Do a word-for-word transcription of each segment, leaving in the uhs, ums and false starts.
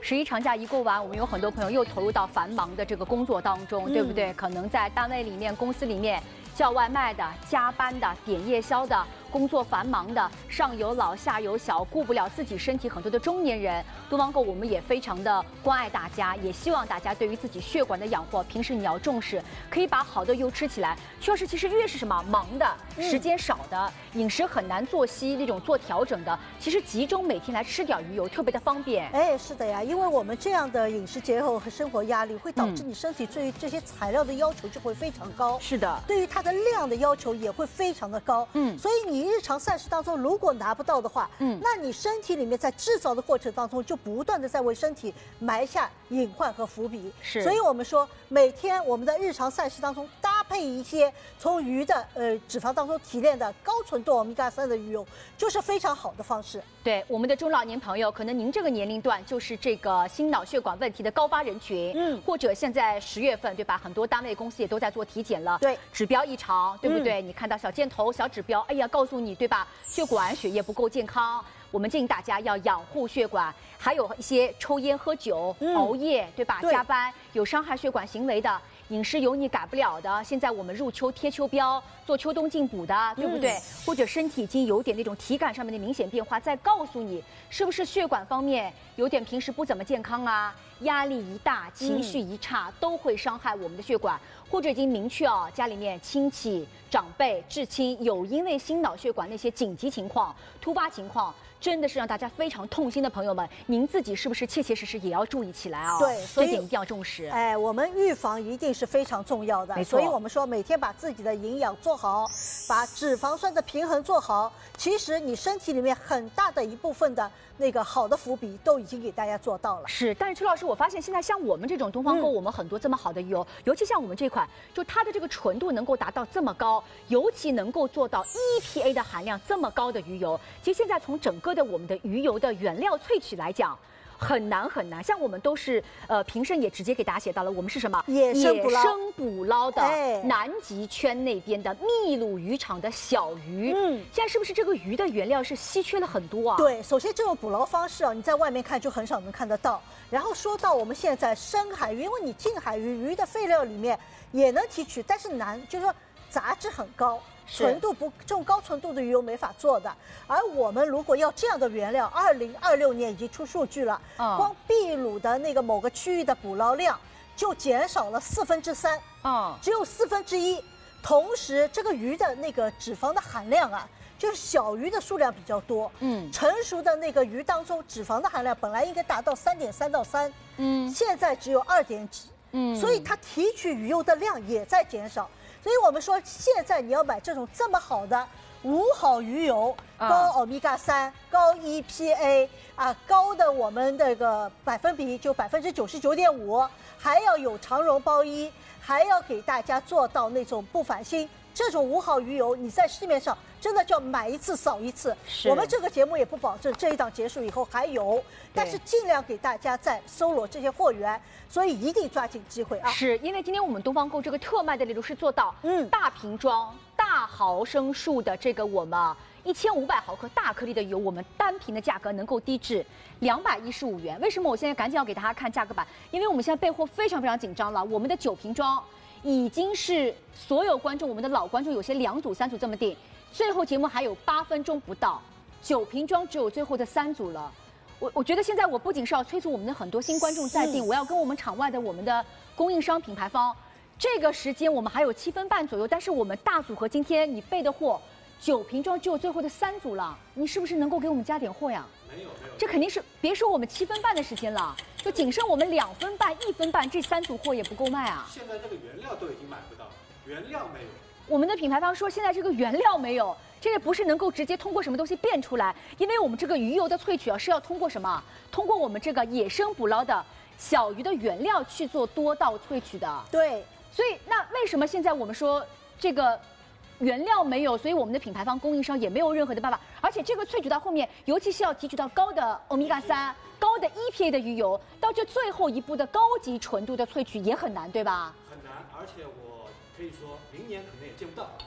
十一长假一过完，我们有很多朋友又投入到繁忙的这个工作当中，对不对？可能在单位里面、公司里面叫外卖的、加班的、点夜宵的。 工作繁忙的，上有老下有小，顾不了自己身体，很多的中年人，东方购我们也非常的关爱大家，也希望大家对于自己血管的养护，平时你要重视，可以把好的油吃起来。徐老师，其实越是什么忙的、时间少的、饮食很难作息那种做调整的，其实集中每天来吃点鱼油特别的方便。 哎，是的呀，因为我们这样的饮食结构和生活压力，会导致你身体对于这些材料的要求就会非常高。 是的， 对于它的量的要求也会非常的高。嗯，所以你日常膳食当中如果拿不到的话，嗯，那你身体里面在制造的过程当中就不断的在为身体埋下隐患和伏笔。 是， 所以我们说每天我们的日常膳食当中搭配一些从鱼的呃脂肪当中提炼的高纯度欧米伽三的鱼油，就是非常好的方式。 对我们的中老年朋友，可能您这个年龄段就是这个心脑血管问题的高发人群，嗯，或者现在十月份对吧，很多单位公司也都在做体检了， 对， 指标异常，对不对？嗯、你看到小箭头、小指标，哎呀，告诉你对吧？血管、血液不够健康，我们建议大家要养护血管，还有一些抽烟、喝酒、嗯、熬夜，对吧？对加班有伤害血管行为的。 饮食油腻改不了的，现在我们入秋贴秋膘，做秋冬进补的，对不对？嗯、或者身体已经有点那种体感上面的明显变化，再告诉你是不是血管方面有点平时不怎么健康啊？压力一大，情绪一差，嗯、都会伤害我们的血管。或者已经明确哦，家里面亲戚、长辈、至亲有因为心脑血管那些紧急情况、突发情况。 真的是让大家非常痛心的朋友们，您自己是不是切切实实也要注意起来啊、哦？ 对，所以这点一定要重视。 哎，我们预防一定是非常重要的。 没错， 所以我们说每天把自己的营养做好，把脂肪酸的平衡做好，其实你身体里面很大的一部分的那个好的伏笔都已经给大家做到了。 是，但是邱老师，我发现现在像我们这种东方购， 嗯、 我们很多这么好的鱼油，尤其像我们这款，就它的这个纯度能够达到这么高，尤其能够做到 E P A 的含量这么高的鱼油，其实现在从整个的我们的鱼油 的原料萃取来讲，很难很难。像我们都是呃，评审也直接给大家写到了，我们是什么野生捕捞， 野生捕捞的、哎、南极圈那边的秘鲁渔场的小鱼。嗯，现在是不是这个鱼的原料是稀缺了很多啊？ 对，首先这种捕捞方式啊，你在外面看就很少能看得到。然后说到我们现在深海鱼，因为你近海鱼鱼的废料里面也能提取，但是难，就是说杂质很高。 纯度不，这种高纯度的鱼油没法做的。而我们如果要这样的原料，二零二六年已经出数据了，嗯、光秘鲁的那个某个区域的捕捞量就减少了四分之三，嗯，只有四分之一。同时，这个鱼的那个脂肪的含量啊，就是小鱼的数量比较多，嗯，成熟的那个鱼当中脂肪的含量本来应该达到三点三到三，嗯，现在只有二点几，嗯，所以它提取鱼油的量也在减少。 所以我们说，现在你要买这种这么好的无好鱼油，高欧米伽三、高 E P A 啊，高的我们这个百分比就百分之九十九点五，还要有长绒包衣，还要给大家做到那种不返新。这种无好鱼油，你在市面上真的叫买一次少一次。我们这个节目也不保证这一档结束以后还有，但是尽量给大家再搜罗这些货源。 所以一定抓紧机会啊！ 是因为今天我们东方购这个特卖的力度是做到，嗯，大瓶装、大毫升数的这个我们一千五百毫克大颗粒的油，我们单瓶的价格能够低至两百一十五元。为什么我现在赶紧要给大家看价格板？因为我们现在备货非常非常紧张了，我们的九瓶装已经是所有观众，我们的老观众有些两组、三组这么订，最后节目还有八分钟不到，九瓶装只有最后的三组了。 我我觉得现在我不仅是要催促我们的很多新观众在订，嗯、我要跟我们场外的我们的供应商品牌方，这个时间我们还有七分半左右，但是我们大组合今天你备的货九瓶装只有最后的三组了，你是不是能够给我们加点货呀？ 没有没有， 这肯定是别说我们七分半的时间了，就仅剩我们两分半、一分半，这三组货也不够卖啊。 现在这个原料都已经买不到，原料没有。 我们的品牌方说现在这个原料没有。 这个不是能够直接通过什么东西变出来，因为我们这个鱼油的萃取啊是要通过什么？通过我们这个野生捕捞的小鱼的原料去做多道萃取的。 对， 所以那为什么现在我们说这个原料没有，所以我们的品牌方供应商也没有任何的办法，而且这个萃取到后面，尤其是要提取到高的欧米伽三、高的 E P A 的鱼油，到这最后一步的高级纯度的萃取也很难，对吧？ 很难，而且我可以说明年可能也见不到。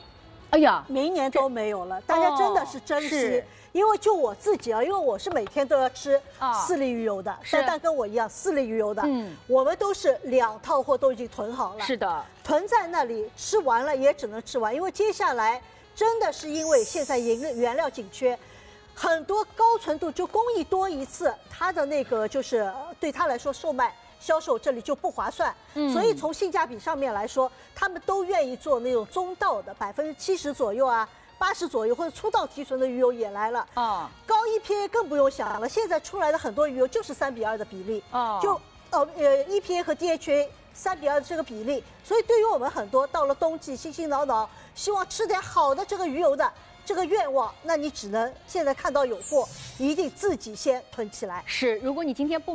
哎呀， 明年都没有了，大家真的是珍惜。 是因为就我自己啊，因为我是每天都要吃四粒鱼油的，丹丹跟我一样四粒鱼油的，嗯，我们都是两套货都已经囤好了， 是的， 囤在那里，吃完了也只能吃完，因为接下来真的是因为现在原原料紧缺，很多高纯度就工艺多一次，它的那个就是对他来说售卖。销售这里就不划算，嗯，所以从性价比上面来说，他们都愿意做那种中道的，百分之七十左右啊，八十左右或者粗稻提纯的鱼油也来了，哦，高 E P A 更不用想了，现在出来的很多鱼油就是三比二的比例，哦，就呃呃 E P A 和 D H A 三比二的这个比例，所以对于我们很多到了冬季心心挠挠，希望吃点好的这个鱼油的。这个愿望，那你只能现在看到有货，一定自己先囤起来。 是，如果你今天不。